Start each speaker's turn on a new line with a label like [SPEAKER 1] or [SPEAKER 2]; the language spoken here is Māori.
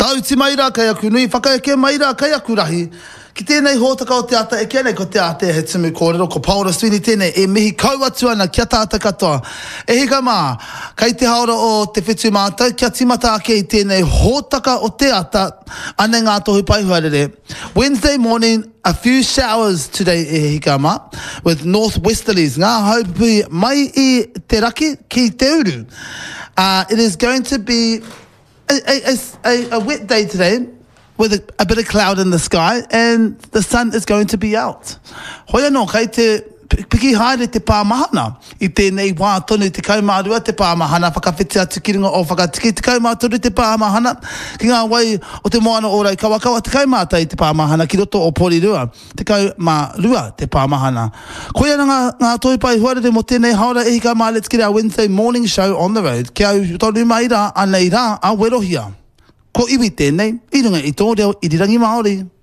[SPEAKER 1] Tauti mai rā kai aku nui, whakaeke mai rā kai aku rahi. Ki tēnei hōtaka o te ata, e kia nei ko te ata he tumu kōrero, ko Paora Sweeney tēnei, e mihi kau atu ana kia tāta katoa. E hika mā, kai te haora o te whetū mātou, kia timata ake I tēnei hōtaka o te ata, ane ngā tohu pai huarere. Wednesday morning, a few showers today e hika mā, with northwesterlies, ngā haupi mai I te raki ki te uru. It is going to be a wet day today, with a bit of cloud in the sky, and the sun is going to be out. Hoi anō, kai te piki haere te pāmahana, I tēnei wā tonu te kaumārua te pāmahana, whakawhiti atu ki runga o whakatiki te kaumāturu te pāmahana, ki ngā wai o te moana o rau kawakawa te kaumātai te pāmahana, ki roto o porirua, te kaumārua te pāmahana. Koe ana ngā toi pai huarere mo tēnei haora e hika mā, let's get our Wednesday morning show on the road. Kia au tonu mai rā, anei rā, a werohia. Ko iwi tēnei, I runga I tō reo, I rirangi Māori.